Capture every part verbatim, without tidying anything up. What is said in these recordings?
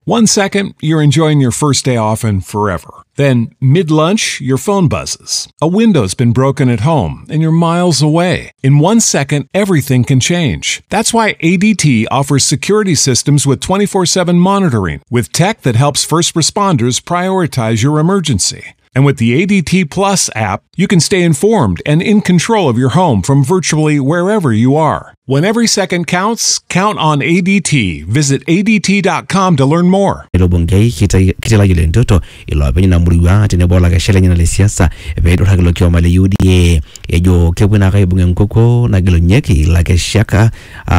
One second, you're enjoying your first day off and forever. Then, mid-lunch, your phone buzzes. A window's been broken at home and you're miles away. In one second, everything can change. That's why A D T offers security systems with twenty-four seven monitoring, with tech that helps first responders prioritize your emergency. And with the A D T Plus app, you can stay informed and in control of your home from virtually wherever you are. When every second counts, count on A D T. Visit A D T dot com to learn more. Ilo bungei kitila yule ntoto ilo apenye na muriwa tenebola kashele nyina le siasa ebedo hagilo kyo male U D A ejo kebuna kai bunge nkoko na gilo nyeki la keshaka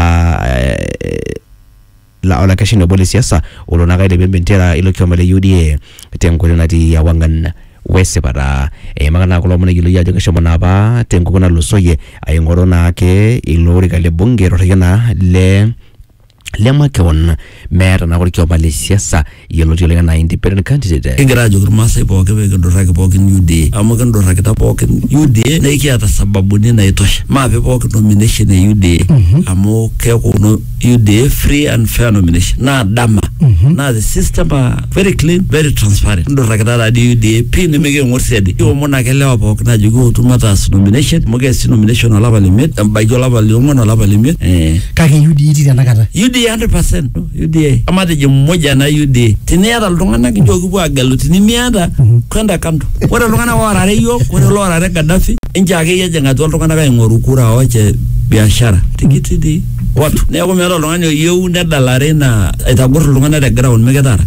la ola kashino bole siasa ulo na gaile bembentera ilo kyo male U D A tenkole nati ya wangan wese para e magana ko lomone gilo ya jogesho manaba tenko na lusoye ay ngorona ke ilori kale bunge rogena le lema kewon mera na gorikyo bale siasa yelo jole na independent candidate ingra jogur masai po ke be dorake po kin U D A amagan dorake ta po kin U D A na ikiata sababu ni na itosh ma be po nomination na U D A amo ke ko no U D A free and fair nomination na dama na the system are very clean very transparent dorake ta di U D A pin mege ngorsedi yo mona ke lewa po na jogo tumata nomination mo ge nomination ala limit ba jola ba longo ala limit eh ka ke U D A ti nakata U D A one hundred percent U D A amade je mmoja na U D A tinera lungana kijogu bwa galu tinimiada kwenda kamto wala lungana warare yo wala lorare Gaddafi injage ye jenga to lungana ka ngoru kura wache biashara tikiti di watu ne ko mero lungana yo unda dalare na itagor lungana de ground megetara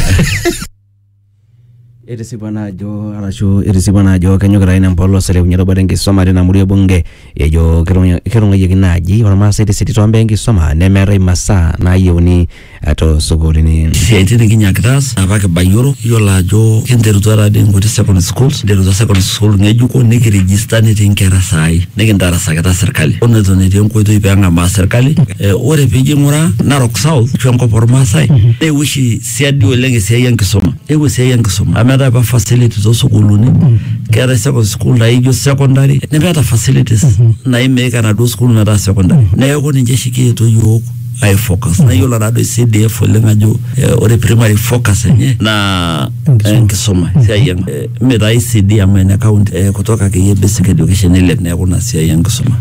Erisibana jo arasho erisibana jo kanyogara ina mpolo sele unyero badengi soma na muri bunge ejo keronga keronga yeginaji wala masete siti tombengi soma nemere masa na yoni ato sogolini sete ginyakras abake bayoro yola jo kenderutara de ngoti secondary schools deruza secondary school ngejuko niki register ni tinkera sai niki ndara sakata serikali onne to ne tenko to ipanga ma serikali ore piji ngura Narok South chonko porma sai e wishi siadi olenge siya nkisoma e wishi siya nkisoma ba facilities also kuluni kera secondary school na hiyo secondary ne beta facilities na imeka na do school na da secondary na yoko ninje shiki to yoko I focus na yola na do C D F lenga jo ore primary focus nye na nkisoma sia yang me da C D ama na account kutoka ke basic education ile na kuna sia yang nkisoma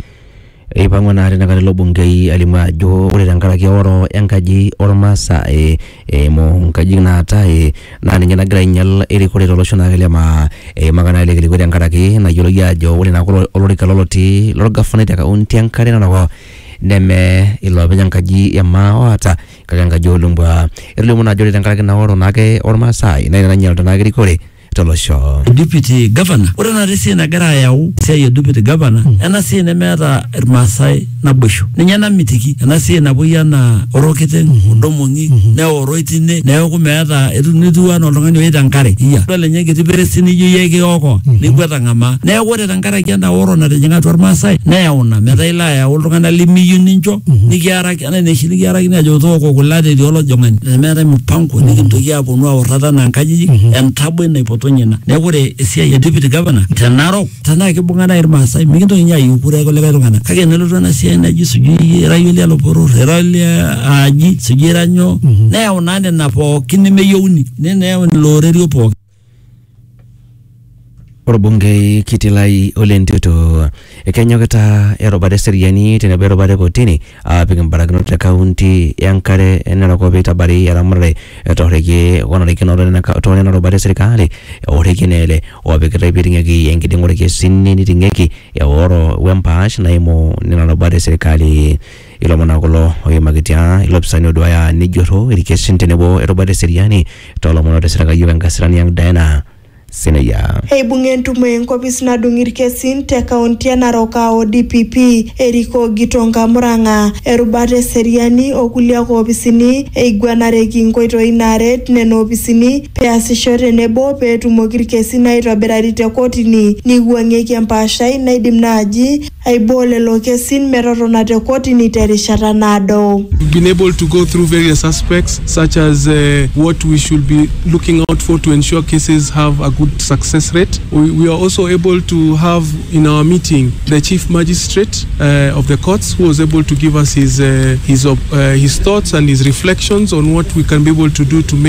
e bangona ari nakale lobungei alimwa jo ore rangara ke oro enkaji ormasa e e mo nkaji na ata e na nyana granyal eri kore solution akele ma e magana ile kile rangara ke na yolo ya jo ore na ko olori kaloloti lor gafanete ka unti ankare na ko neme ilo benyankaji ya mawata kaganga jo lumbwa eri mona jo rangara ke na oro nake ormasa na na nyal na gri kore tolosho deputy governor ora na resi na gara yawo sai ya deputy governor ana sai na mera irmasai na bushu ninyana mitiki ana sai na buya na orokete ndomongi na oroitine na yoko mera edu niduwa no longani we dankare iya dole nyege tibere sini yege oko ni kweta ngama na yoko de dankare kenda oro na jenga to irmasai na yauna mera ila ya olongana limi yuninjo nikiara ana ne shili kiara kina joto ko kulade diolo jongan mera mpango nikintoki hapo no orada na nkajiji entabwe na tonyena nekure esia ya deputy governor tanaro tanake bungana irmasai mikindo nya yukure ko leka tongana kake neloto na sia na jisugi rayole aloporo rayole aji sugiranyo na yaunane na po kinime yoni ne ne lorerio po Orbunge kitilai olentito ekenyoketa erobade seriani tene berobade kotini apigin baragno ta county yankare enana ko beta bari yaramre torege wonore kino na tone na robade serikali orege nele obekere biringeki yenkidi ngoreke sinni nitingeki ya oro wempash na imo nina robade serikali ilo monakolo oyemagitia ilo psani odwaya nijoro irikesin tenebo erobade seriani tolo monore serikali yankasirani yang dana Seneya. Hey bungentu mwenkopis na dungir kesin te kaunti ya Narok o D P P Eriko Gitonga Muranga erubate seriani okulia ko opisini eigwanareki nkoito inaret neno opisini peasishore nebo petumokir kesin na itobirari te kotini niguangeki empashai naidim naji aibole lo kesin merorona te kotini terishata nado. We've been able to go through various aspects such as uh, what we should be looking out for to ensure cases have a good success rate. We, we are also able to have in our meeting the chief magistrate uh, of the courts, who was able to give us his uh, his uh, his thoughts and his reflections on what we can be able to do to make